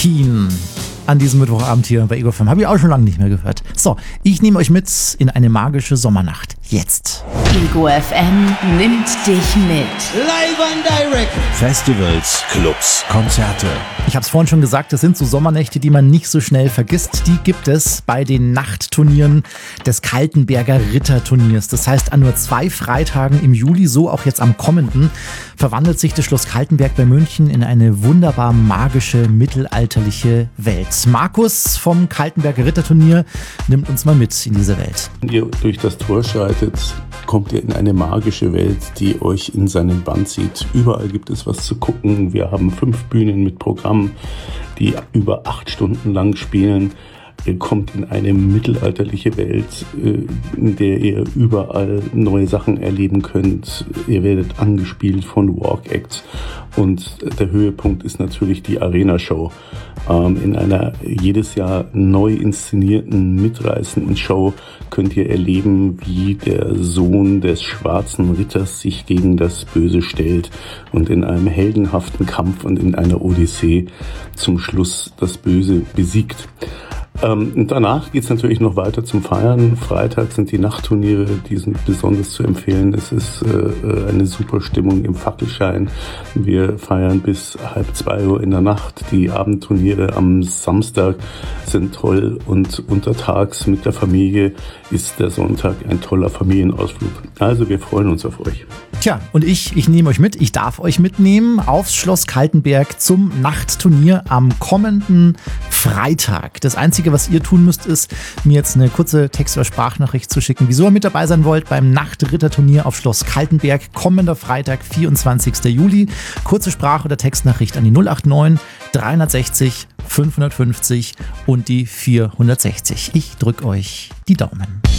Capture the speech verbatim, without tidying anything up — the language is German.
Keen an diesem Mittwochabend hier bei Ego F M. Habe ich auch schon lange nicht mehr gehört. So, ich nehme euch mit in eine magische Sommernacht. Jetzt. Ego F M nimmt dich mit. Live and direct. Festivals, Clubs, Konzerte. Ich habe es vorhin schon gesagt, das sind so Sommernächte, die man nicht so schnell vergisst. Die gibt es bei den Nachtturnieren des Kaltenberger Ritterturniers. Das heißt, an nur zwei Freitagen im Juli, so auch jetzt am kommenden, verwandelt sich das Schloss Kaltenberg bei München in eine wunderbar magische, mittelalterliche Welt. Markus vom Kaltenberger Ritterturnier nimmt uns mal mit in diese Welt. Wenn ihr durch das Tor schreitet, kommt ihr in eine magische Welt, die euch in seinen Bann zieht. Überall gibt es was zu gucken. Wir haben fünf Bühnen mit Programm, die über acht Stunden lang spielen. Ihr kommt in eine mittelalterliche Welt, in der ihr überall neue Sachen erleben könnt. Ihr werdet angespielt von Walk-Acts und der Höhepunkt ist natürlich die Arena-Show. In einer jedes Jahr neu inszenierten, mitreißenden Show könnt ihr erleben, wie der Sohn des schwarzen Ritters sich gegen das Böse stellt und in einem heldenhaften Kampf und in einer Odyssee zum Schluss das Böse besiegt. Ähm, und danach geht es natürlich noch weiter zum Feiern. Freitag sind die Nachtturniere, die sind besonders zu empfehlen. Es ist äh, eine super Stimmung im Fackelschein. Wir feiern bis halb zwei Uhr in der Nacht. Die Abendturniere am Samstag sind toll und untertags mit der Familie ist der Sonntag ein toller Familienausflug. Also wir freuen uns auf euch. Tja, und ich, ich nehme euch mit, ich darf euch mitnehmen aufs Schloss Kaltenberg zum Nachtturnier am kommenden Freitag. Das Einzige, was ihr tun müsst, ist, mir jetzt eine kurze Text- oder Sprachnachricht zu schicken, wieso ihr mit dabei sein wollt beim Nachtritterturnier auf Schloss Kaltenberg, kommender Freitag, vierundzwanzigsten Juli. Kurze Sprach- oder Textnachricht an die null acht neun dreihundertsechzig fünfhundertfünfzig und die vierhundertsechzig. Ich drücke euch die Daumen.